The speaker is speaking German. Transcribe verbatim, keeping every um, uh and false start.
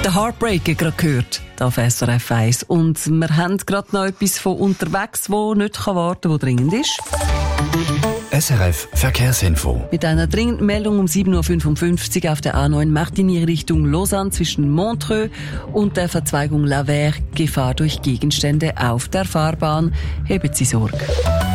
Der Heartbreaker gerade gehört, da auf S R F eins. Und wir haben gerade noch etwas von unterwegs, wo nicht warten kann, wo dringend ist. S R F Verkehrsinfo. Mit einer dringenden Meldung um sieben Uhr fünfundfünfzig auf der A neun Martigny Richtung Lausanne zwischen Montreux und der Verzweigung La Verre. Gefahr durch Gegenstände auf der Fahrbahn. Heben Sie Sorge.